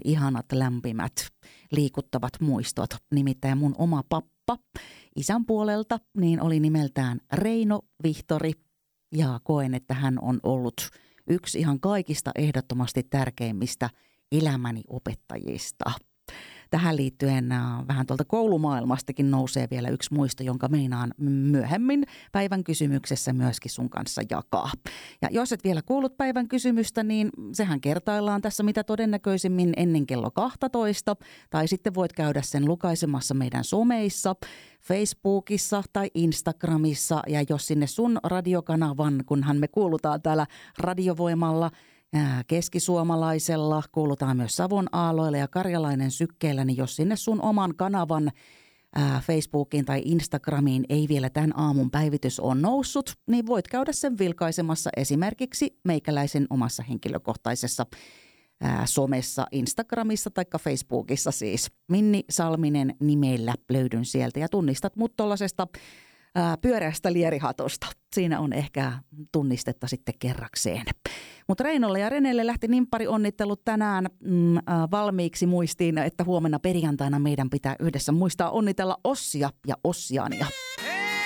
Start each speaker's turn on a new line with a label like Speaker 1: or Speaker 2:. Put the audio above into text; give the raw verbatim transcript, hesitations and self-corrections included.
Speaker 1: ihanat, lämpimät, liikuttavat muistot. Nimittäin mun oma pappa isän puolelta niin oli nimeltään Reino Vihtori ja koen, että hän on ollut yksi ihan kaikista ehdottomasti tärkeimmistä elämäni opettajista. Tähän liittyen äh, vähän tuolta koulumaailmastakin nousee vielä yksi muisto, jonka meinaan myöhemmin päivän kysymyksessä myöskin sun kanssa jakaa. Ja jos et vielä kuullut päivän kysymystä, niin sehän kertaillaan tässä mitä todennäköisimmin ennen kello kaksitoista. Tai sitten voit käydä sen lukaisemassa meidän someissa, Facebookissa tai Instagramissa. Ja jos sinne sun radiokanavan, kunhan me kuulutaan täällä Radiovoimalla, keskisuomalaisella, kuulutaan myös Savon Aalloilla ja Karjalainen Sykkeellä, niin jos sinne sun oman kanavan ää, Facebookiin tai Instagramiin ei vielä tämän aamun päivitys on noussut, niin voit käydä sen vilkaisemassa esimerkiksi meikäläisen omassa henkilökohtaisessa ää, somessa, Instagramissa tai Facebookissa siis. Minni Salminen nimellä löydyn sieltä ja tunnistat mut tollasesta ää, pyöreästä lierihatosta. Siinä on ehkä tunnistetta sitten kerrakseen. Mutta Reinolle ja Renelle lähti niin pari onnittelut tänään mm, äh, valmiiksi muistiin, että huomenna perjantaina meidän pitää yhdessä muistaa onnitella Ossia ja Ossiania.